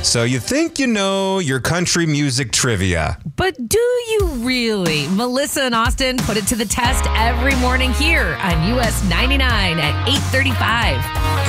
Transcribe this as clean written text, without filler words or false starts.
So you think you know your country music trivia. But do you really? Melissa and Austin put it to the test every morning here on US 99 at 8:35.